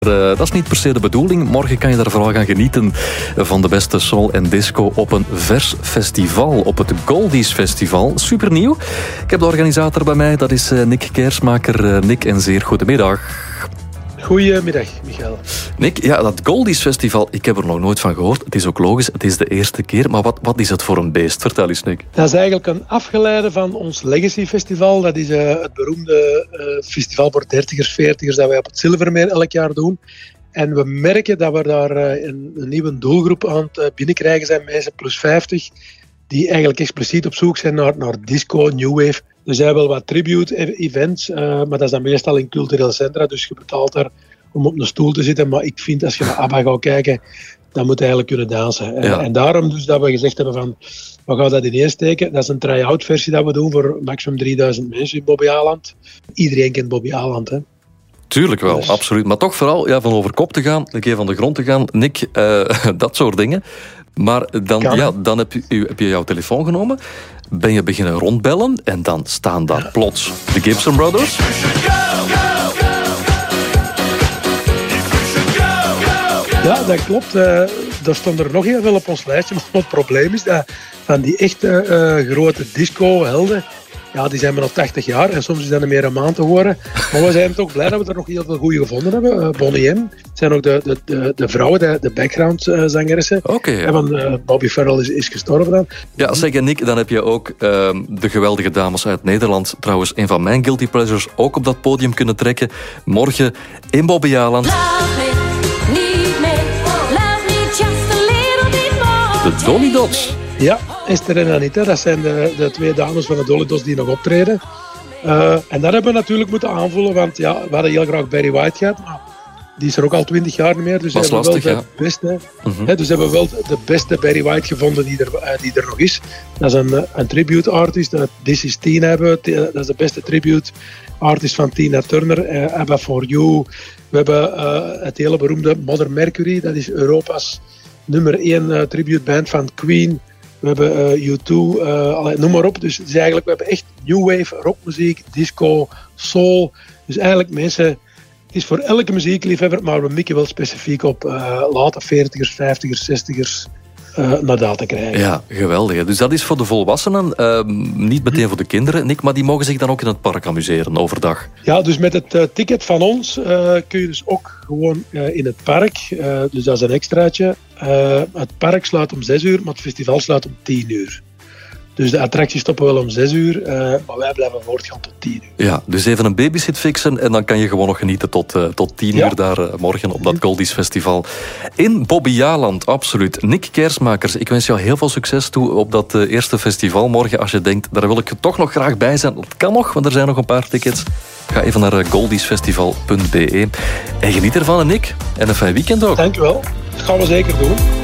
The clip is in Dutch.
Dat is niet per se de bedoeling. Morgen kan je daar vooral gaan genieten van de beste soul en disco op een vers festival, op het Goldies Festival. Supernieuw. Ik heb de organisator bij mij, dat is Nick Kersmaker. Nick, en zeer goedemiddag. Goedemiddag, Michael. Nick, ja, dat Goldies Festival, ik heb er nog nooit van gehoord. Het is ook logisch, het is de eerste keer. Maar wat is het voor een beest? Vertel eens, Nick. Dat is eigenlijk een afgeleide van ons Legacy Festival. Dat is het beroemde festival voor 30ers, 40ers dat wij op het Zilvermeer elk jaar doen. En we merken dat we daar een nieuwe doelgroep aan het binnenkrijgen zijn, mensen plus 50, die eigenlijk expliciet op zoek zijn naar disco, new wave. Er zijn wel wat tribute-events, maar dat is dan meestal in culturele centra, dus je betaalt daar om op een stoel te zitten. Maar ik vind, als je naar ABBA gaat kijken, dan moet je eigenlijk kunnen dansen. Ja. En daarom dus dat we gezegd hebben van, we gaan dat ineens steken. Dat is een try-out versie dat we doen voor maximum 3000 mensen in Bobby Aland. Iedereen kent Bobby Aland, hè. Tuurlijk wel, absoluut. Maar toch vooral van over kop te gaan, een keer van de grond te gaan. Nick, dat soort dingen. Maar dan heb je jouw telefoon genomen, ben je beginnen rondbellen en dan staan daar plots de Gibson Brothers. Ja, dat klopt. Daar stond er nog heel veel op ons lijstje. Maar het probleem is dat van die echte grote disco-helden, ja, die zijn maar nog 80 jaar en soms is dat meer een maand te horen. Maar we zijn toch blij dat we er nog heel veel goede gevonden hebben. Bonnie M. zijn ook de vrouwen, de background-zangeressen. Oké, ja. Want Bobby Farrell is gestorven dan. Ja, zeg, en Nick, dan heb je ook de geweldige dames uit Nederland. Trouwens, een van mijn guilty pleasures ook op dat podium kunnen trekken. Morgen in Bobby Aland. De Dolly Dots. Ja, Esther en Anita, dat zijn de twee dames van de Dolly Dots die nog optreden. En dat hebben we natuurlijk moeten aanvullen, want ja, we hadden heel graag Barry White gehad, maar die is er ook al 20 jaar niet meer. Dus dat is lastig, wel de beste, dus hebben we wel de beste Barry White gevonden die er nog is. Dat is een tribute artist. This Is Tina hebben we. Dat is de beste tribute artist van Tina Turner. ABBA For You. We hebben het hele beroemde Mother Mercury. Dat is Europa's nummer 1 tribute band van Queen. We hebben U2, noem maar op. Dus het is eigenlijk, we hebben echt new wave, rockmuziek, disco, soul. Dus eigenlijk mensen, het is voor elke muziekliefhebber, maar we mikken wel specifiek op late 40ers, 50ers, 60ers naar daar te krijgen. Ja, geweldig. Dus dat is voor de volwassenen, niet meteen voor de kinderen, Nick, maar die mogen zich dan ook in het park amuseren overdag. Ja, dus met het ticket van ons kun je dus ook gewoon in het park. Dus dat is een extraatje. Het park sluit om 6 uur, maar het festival sluit om 10 uur. Dus de attracties stoppen wel om 6 uur, maar wij blijven voortgaan tot 10 uur. Ja, dus even een babysit fixen en dan kan je gewoon nog genieten tot 10 uur daar morgen op dat Goldies Festival. In Bobby Aland, absoluut. Nick Kersmakers, ik wens jou heel veel succes toe op dat eerste festival morgen. Als je denkt, daar wil ik toch nog graag bij zijn, dat kan nog, want er zijn nog een paar tickets. Ga even naar goldiesfestival.be en geniet ervan, Nick. En een fijn weekend ook. Dank je wel. Dat gaan we zeker doen.